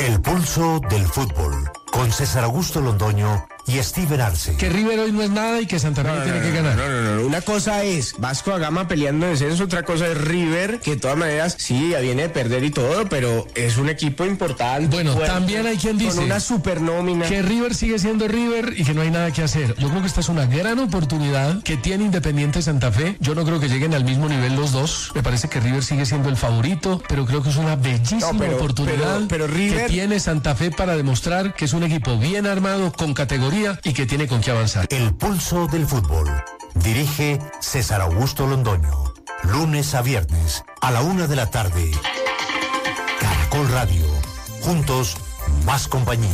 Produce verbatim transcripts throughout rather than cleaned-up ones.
El pulso del fútbol, con César Augusto Londoño y Steven Arce. Que River hoy no es nada y que Santa Fe no, tiene no, que ganar. No, no, no. Una cosa es Vasco da Gama peleando en descenso, otra cosa es River, que de todas maneras sí, ya viene de perder y todo, pero es un equipo importante. Bueno, fuerte, también hay quien dice con una supernómina. Que River sigue siendo River y que no hay nada que hacer. Yo creo que esta es una gran oportunidad que tiene Independiente Santa Fe. Yo no creo que lleguen al mismo nivel los dos. Me parece que River sigue siendo el favorito, pero creo que es una bellísima no, pero, oportunidad pero, pero River... que tiene Santa Fe para demostrar que es un equipo bien armado, con categoría y que tiene con qué avanzar. El pulso del fútbol. Dirige César Augusto Londoño. Lunes a viernes a la una de la tarde. Caracol Radio. Juntos, más compañía.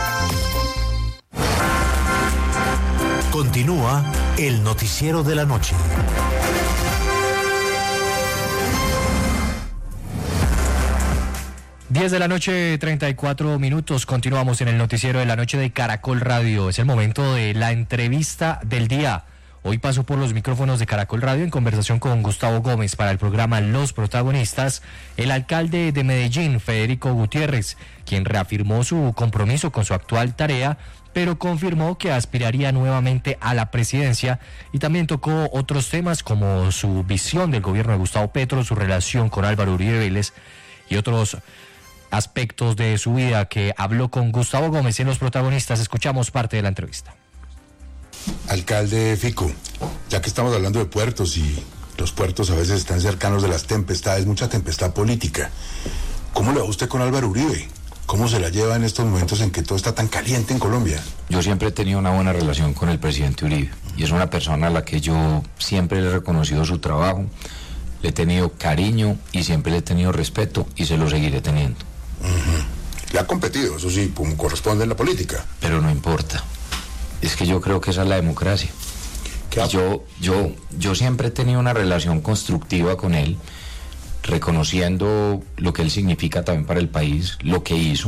Continúa el noticiero de la noche. diez de la noche, treinta y cuatro minutos. Continuamos en el noticiero de la noche de Caracol Radio. Es el momento de la entrevista del día. Hoy paso por los micrófonos de Caracol Radio en conversación con Gustavo Gómez para el programa Los Protagonistas, el alcalde de Medellín, Federico Gutiérrez, quien reafirmó su compromiso con su actual tarea, pero confirmó que aspiraría nuevamente a la presidencia, y también tocó otros temas como su visión del gobierno de Gustavo Petro, su relación con Álvaro Uribe Vélez y otros aspectos de su vida que habló con Gustavo Gómez en Los Protagonistas. Escuchamos parte de la entrevista. Alcalde Fico, ya que estamos hablando de puertos y los puertos a veces están cercanos de las tempestades, mucha tempestad política, ¿cómo le va usted con Álvaro Uribe? ¿Cómo se la lleva en estos momentos en que todo está tan caliente en Colombia? Yo siempre he tenido una buena relación con el presidente Uribe y es una persona a la que yo siempre le he reconocido su trabajo, le he tenido cariño y siempre le he tenido respeto y se lo seguiré teniendo. Uh-huh. Le ha competido, eso sí, como corresponde en la política. Pero no importa. Es que yo creo que esa es la democracia. Y yo, yo, yo siempre he tenido una relación constructiva con él, reconociendo lo que él significa también para el país, lo que hizo.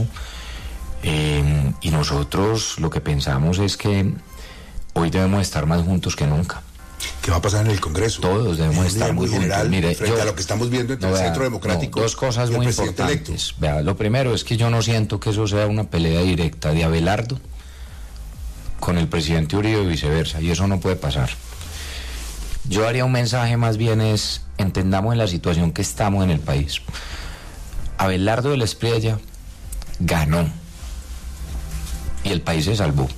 Eh, y nosotros lo que pensamos es que hoy debemos estar más juntos que nunca. ¿Qué va a pasar en el Congreso? Todos debemos en estar muy general, juntos. Mire, frente yo, a lo que estamos viendo entre no, el vea, Centro Democrático no, dos cosas y el muy presidente importantes. electo. Vea, lo primero es que yo no siento que eso sea una pelea directa de Abelardo con el presidente Uribe y viceversa, y eso no puede pasar. Yo haría un mensaje más bien es, entendamos en la situación que estamos en el país. Abelardo de la Espriella ganó y el país se salvó,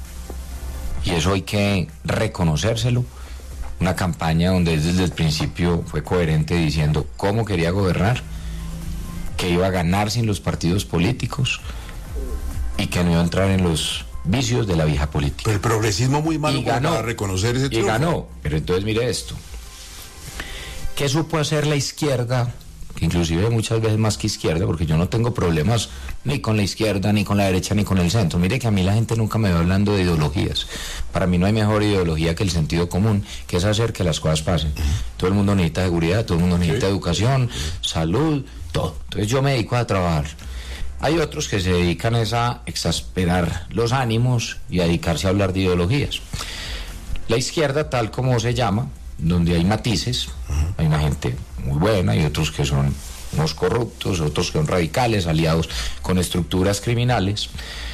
y eso hay que reconocérselo. Una campaña donde desde el principio fue coherente diciendo cómo quería gobernar, que iba a ganar sin los partidos políticos y que no iba a entrar en los vicios de la vieja política. Pero el progresismo muy malo y ganó, para reconocer ese y triunfo. ganó. Pero entonces mire esto, ¿qué supo hacer la izquierda? Que inclusive muchas veces más que izquierda, porque yo no tengo problemas ni con la izquierda, ni con la derecha, ni con el centro. Mire que a mí la gente nunca me va hablando de ideologías. Para mí no hay mejor ideología que el sentido común, que es hacer que las cosas pasen. Todo el mundo necesita seguridad, todo el mundo necesita sí. educación, salud, todo. Entonces yo me dedico a trabajar. Hay otros que se dedican a exasperar los ánimos y a dedicarse a hablar de ideologías. La izquierda, tal como se llama, donde hay matices, uh-huh. hay una gente muy buena y otros que son unos corruptos, otros que son radicales, aliados con estructuras criminales,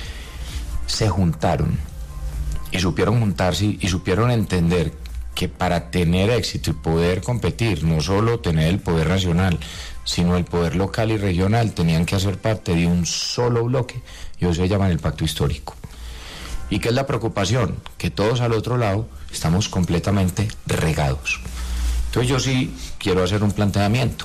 se juntaron y supieron juntarse y supieron entender que para tener éxito y poder competir, no solo tener el poder nacional, sino el poder local y regional, tenían que hacer parte de un solo bloque, y eso se llama el pacto histórico. ¿Y qué es la preocupación? Que todos al otro lado estamos completamente regados. Entonces yo sí quiero hacer un planteamiento.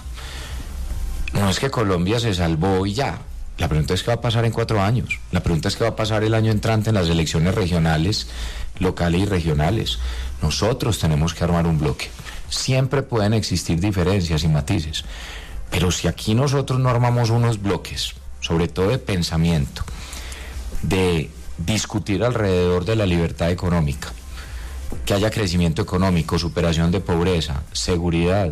No es que Colombia se salvó y ya. La pregunta es qué va a pasar en cuatro años. La pregunta es qué va a pasar el año entrante en las elecciones regionales, locales y regionales. Nosotros tenemos que armar un bloque. Siempre pueden existir diferencias y matices, pero si aquí nosotros no armamos unos bloques, sobre todo de pensamiento, de discutir alrededor de la libertad económica, que haya crecimiento económico, superación de pobreza, seguridad,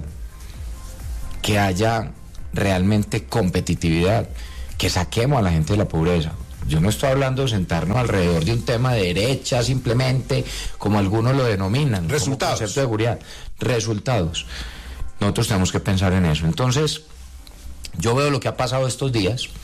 que haya realmente competitividad, que saquemos a la gente de la pobreza. Yo no estoy hablando de sentarnos alrededor de un tema de derecha simplemente, como algunos lo denominan, resultados, como concepto de seguridad, resultados. Nosotros tenemos que pensar en eso. Entonces, yo veo lo que ha pasado estos días,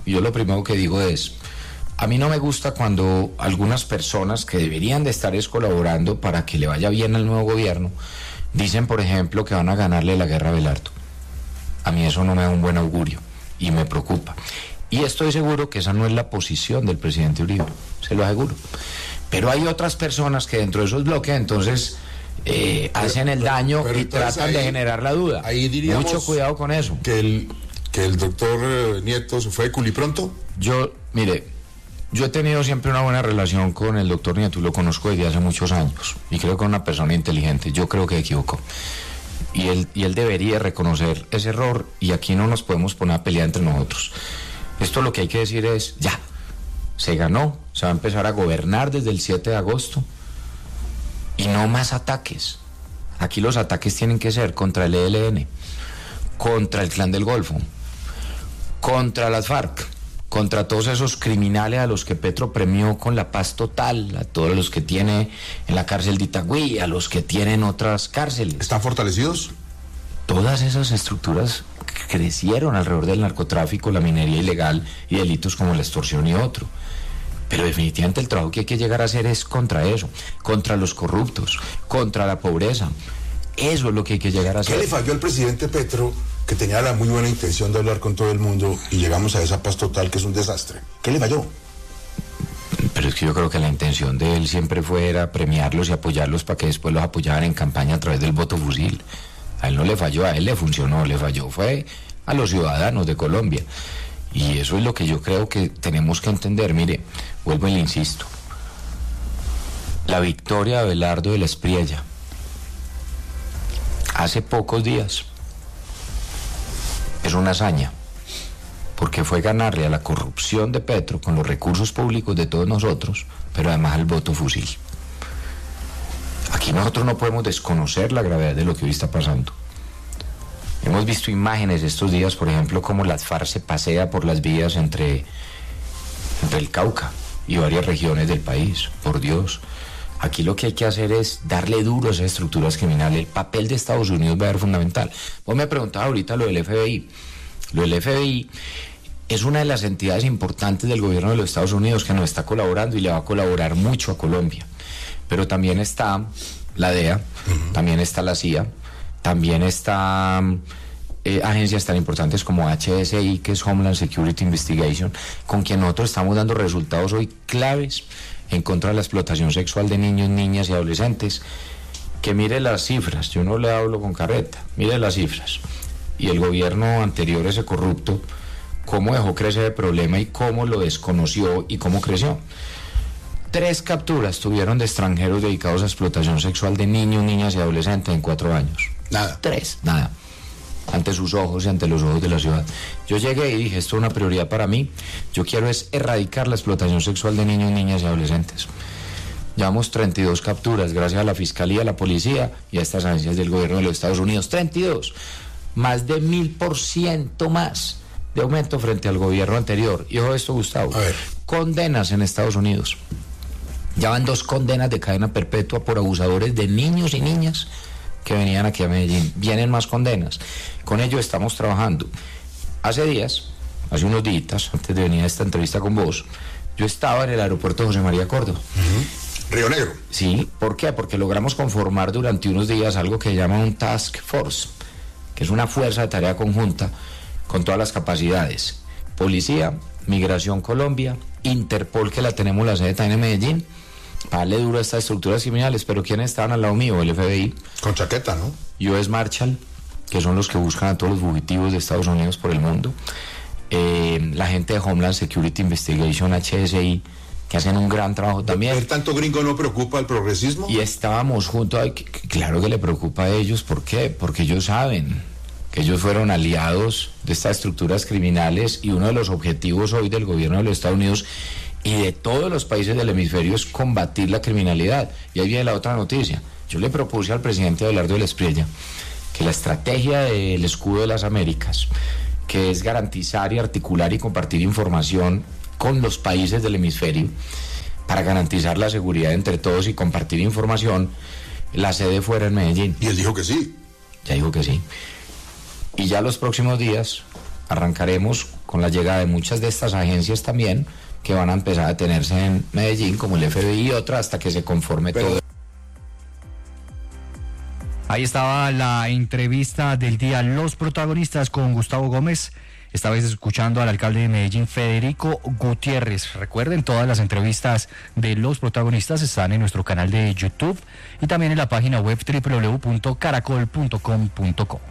Y yo lo primero que digo es, a mí no me gusta cuando algunas personas que deberían de estar es colaborando para que le vaya bien al nuevo gobierno, dicen, por ejemplo, que van a ganarle la guerra a Belardo. A mí eso no me da un buen augurio y me preocupa. Y estoy seguro que esa no es la posición del presidente Uribe, se lo aseguro. Pero hay otras personas que dentro de esos bloques, entonces, eh, pero, hacen el pero, daño pero y tratan ahí, de generar la duda. Ahí diríamos mucho cuidado con eso. Que el, que el doctor eh, Nieto se fue de culipronto. Yo, mire, yo he tenido siempre una buena relación con el doctor Nieto, lo conozco desde hace muchos años, y creo que es una persona inteligente. Yo creo que se equivocó. Y él, y él debería reconocer ese error, y aquí no nos podemos poner a pelear entre nosotros. Esto lo que hay que decir es, ya, se ganó, se va a empezar a gobernar desde el siete de agosto, y no más ataques. Aquí los ataques tienen que ser contra el E L N, contra el Clan del Golfo, contra las FARC, contra todos esos criminales a los que Petro premió con la paz total, a todos los que tiene en la cárcel de Itagüí, a los que tienen otras cárceles. ¿Están fortalecidos? Todas esas estructuras crecieron alrededor del narcotráfico, la minería ilegal y delitos como la extorsión y otro. Pero definitivamente el trabajo que hay que llegar a hacer es contra eso, contra los corruptos, contra la pobreza. Eso es lo que hay que llegar a hacer. ¿Qué le falló al presidente Petro, que tenía la muy buena intención de hablar con todo el mundo, y llegamos a esa paz total que es un desastre? ¿Qué le falló? Pero es que yo creo que la intención de él siempre fue era premiarlos y apoyarlos para que después los apoyaran en campaña a través del voto fusil. A él no le falló, a él le funcionó, le falló fue a los ciudadanos de Colombia. Y eso es lo que yo creo que tenemos que entender. Mire, vuelvo y le insisto, la victoria de Abelardo de la Espriella hace pocos días es una hazaña, porque fue ganarle a la corrupción de Petro con los recursos públicos de todos nosotros, pero además al voto fusil. Aquí nosotros no podemos desconocer la gravedad de lo que hoy está pasando. Hemos visto imágenes estos días, por ejemplo, como las FARC se pasea por las vías entre, entre el Cauca y varias regiones del país. Por Dios, aquí lo que hay que hacer es darle duro a esas estructuras criminales. El papel de Estados Unidos va a ser fundamental. Vos me preguntabas ahorita lo del F B I. Lo del F B I es una de las entidades importantes del gobierno de los Estados Unidos que nos está colaborando y le va a colaborar mucho a Colombia. Pero también está la D E A, uh-huh. También está la C I A, también está eh, agencias tan importantes como H S I, que es Homeland Security Investigation, con quien nosotros estamos dando resultados hoy claves en contra de la explotación sexual de niños, niñas y adolescentes. Que mire las cifras, yo no le hablo con carreta, mire las cifras. Y el gobierno anterior, ese corrupto, cómo dejó crecer el problema y cómo lo desconoció y cómo creció. Tres capturas tuvieron de extranjeros dedicados a explotación sexual de niños, niñas y adolescentes en cuatro años. Nada. Tres, nada. Ante sus ojos y ante los ojos de la ciudad. Yo llegué y dije, esto es una prioridad para mí. Yo quiero es erradicar la explotación sexual de niños, niñas y adolescentes. Llevamos treinta y dos capturas gracias a la Fiscalía, a la Policía y a estas agencias del gobierno de los Estados Unidos. treinta y dos. Más de mil por ciento más de aumento frente al gobierno anterior. Y ojo esto, Gustavo. A ver. Condenas en Estados Unidos. Ya van dos condenas de cadena perpetua por abusadores de niños y niñas que venían aquí a Medellín. Vienen más condenas. Con ello estamos trabajando. Hace días, hace unos días, antes de venir a esta entrevista con vos, yo estaba en el aeropuerto José María Córdoba. Uh-huh. Río Negro. Sí, ¿por qué? Porque logramos conformar durante unos días algo que llama un Task Force, que es una fuerza de tarea conjunta con todas las capacidades. Policía, Migración Colombia, Interpol, que la tenemos la sede también en Medellín, para darle duro a estas estructuras criminales. Pero ¿quiénes estaban al lado mío? El F B I. Con chaqueta, ¿no? U S Marshal, que son los que buscan a todos los fugitivos de Estados Unidos por el mundo. Eh, la gente de Homeland Security Investigation, H S I, que hacen un gran trabajo también. ¿El tanto gringo no preocupa al progresismo? Y estábamos juntos, ay, que, que, claro que le preocupa a ellos. ¿Por qué? Porque ellos saben que ellos fueron aliados de estas estructuras criminales, y uno de los objetivos hoy del gobierno de los Estados Unidos y de todos los países del hemisferio es combatir la criminalidad. Y ahí viene la otra noticia. Yo le propuse al presidente Abelardo de la Espriella que la estrategia del Escudo de las Américas, que es garantizar y articular y compartir información con los países del hemisferio para garantizar la seguridad entre todos y compartir información, la sede fuera en Medellín. Y él dijo que sí. Ya dijo que sí. Y ya los próximos días arrancaremos con la llegada de muchas de estas agencias también, que van a empezar a tenerse en Medellín, como el F B I y otra, hasta que se conforme Pero... todo. Ahí estaba la entrevista del día, los protagonistas con Gustavo Gómez, esta vez escuchando al alcalde de Medellín, Federico Gutiérrez. Recuerden, todas las entrevistas de los protagonistas están en nuestro canal de YouTube y también en la página web doble u doble u doble u punto caracol punto com punto co.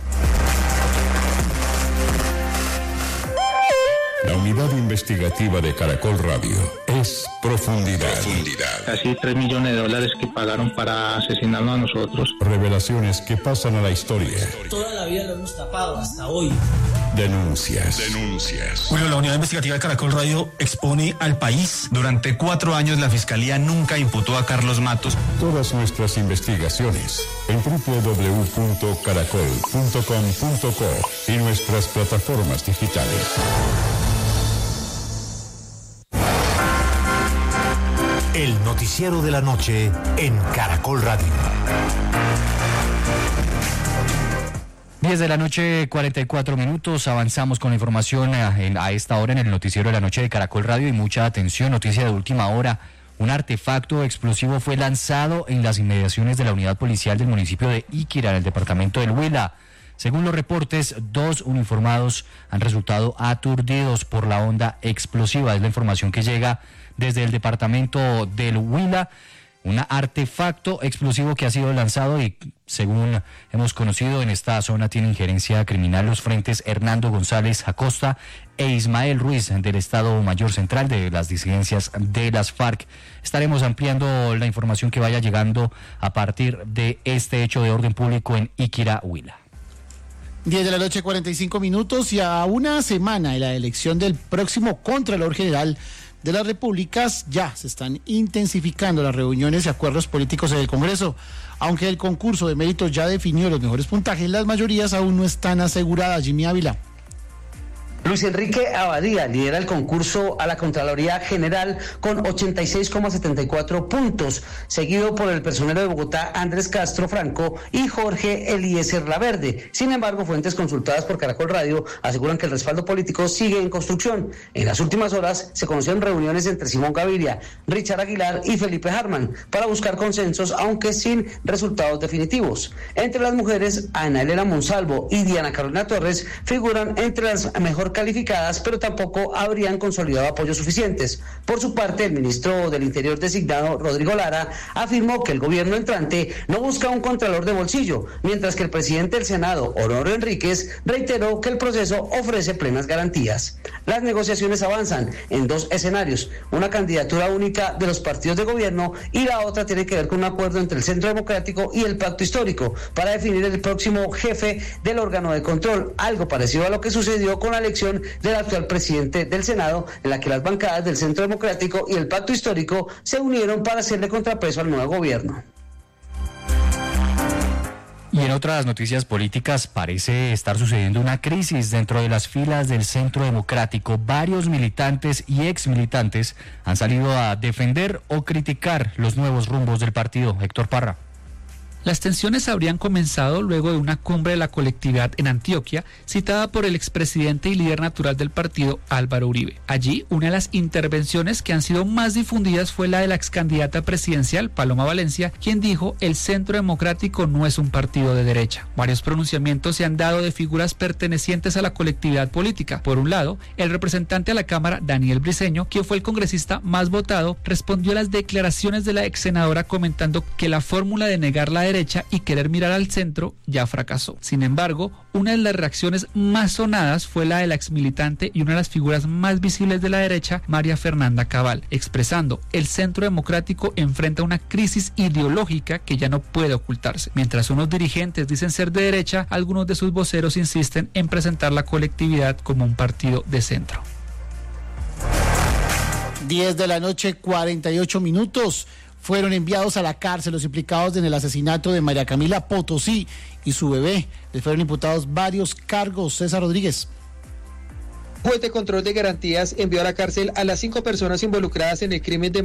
La unidad investigativa de Caracol Radio es Profundidad. Profundidad. Casi tres millones de dólares que pagaron para asesinarnos a nosotros. Revelaciones que pasan a la historia. Toda la vida lo hemos tapado hasta hoy. Denuncias. Denuncias. Bueno, la unidad investigativa de Caracol Radio expone al país. Durante cuatro años la Fiscalía nunca imputó a Carlos Matos. Todas nuestras investigaciones en doble u doble u doble u punto caracol punto com punto co y nuestras plataformas digitales. El noticiero de la noche en Caracol Radio. diez de la noche, cuarenta y cuatro minutos. Avanzamos con la información a, a esta hora en el noticiero de la noche de Caracol Radio y mucha atención. Noticia de última hora. Un artefacto explosivo fue lanzado en las inmediaciones de la unidad policial del municipio de Iquira, en el departamento del Huila. Según los reportes, dos uniformados han resultado aturdidos por la onda explosiva. Es la información que llega desde el departamento del Huila. Un artefacto explosivo que ha sido lanzado y, según hemos conocido, en esta zona tiene injerencia criminal los frentes Hernando González Acosta e Ismael Ruiz del Estado Mayor Central de las disidencias de las FARC. Estaremos ampliando la información que vaya llegando a partir de este hecho de orden público en Iquira, Huila. diez de la noche, cuarenta y cinco minutos, y a una semana de la elección del próximo Contralor General de las Repúblicas, ya se están intensificando las reuniones y acuerdos políticos en el Congreso. Aunque el concurso de méritos ya definió los mejores puntajes, las mayorías aún no están aseguradas. Jimmy Ávila. Luis Enrique Abadía lidera el concurso a la Contraloría General con ochenta y seis coma setenta y cuatro puntos, seguido por el personero de Bogotá Andrés Castro Franco y Jorge Eliezer Laverde. Sin embargo, fuentes consultadas por Caracol Radio aseguran que el respaldo político sigue en construcción. En las últimas horas se conocieron reuniones entre Simón Gaviria, Richard Aguilar y Felipe Harman para buscar consensos, aunque sin resultados definitivos. Entre las mujeres, Ana Elena Monsalvo y Diana Carolina Torres figuran entre las mejor calificadas, pero tampoco habrían consolidado apoyos suficientes. Por su parte, el ministro del Interior designado, Rodrigo Lara, afirmó que el gobierno entrante no busca un contralor de bolsillo, mientras que el presidente del Senado, Honorio Enríquez, reiteró que el proceso ofrece plenas garantías. Las negociaciones avanzan en dos escenarios, una candidatura única de los partidos de gobierno y la otra tiene que ver con un acuerdo entre el Centro Democrático y el Pacto Histórico para definir el próximo jefe del órgano de control, algo parecido a lo que sucedió con la elección del actual presidente del Senado, en la que las bancadas del Centro Democrático y el Pacto Histórico se unieron para hacerle contrapeso al nuevo gobierno. Y en otras noticias políticas, parece estar sucediendo una crisis dentro de las filas del Centro Democrático. Varios militantes y exmilitantes han salido a defender o criticar los nuevos rumbos del partido. Héctor Parra. Las tensiones habrían comenzado luego de una cumbre de la colectividad en Antioquia, citada por el expresidente y líder natural del partido, Álvaro Uribe. Allí, una de las intervenciones que han sido más difundidas fue la de la excandidata presidencial, Paloma Valencia, quien dijo: el Centro Democrático no es un partido de derecha. Varios pronunciamientos se han dado de figuras pertenecientes a la colectividad política. Por un lado, el representante a la Cámara, Daniel Briceño, quien fue el congresista más votado, respondió a las declaraciones de la ex senadora comentando que la fórmula de negar la derecha y querer mirar al centro ya fracasó. Sin embargo, una de las reacciones más sonadas fue la de la exmilitante y una de las figuras más visibles de la derecha, María Fernanda Cabal, expresando: el Centro Democrático enfrenta una crisis ideológica que ya no puede ocultarse. Mientras unos dirigentes dicen ser de derecha, algunos de sus voceros insisten en presentar la colectividad como un partido de centro. diez de la noche, cuarenta y ocho minutos. Fueron enviados a la cárcel los implicados en el asesinato de María Camila Potosí y su bebé. Les fueron imputados varios cargos. César Rodríguez. Juez de control de garantías envió a la cárcel a las cinco personas involucradas en el crimen de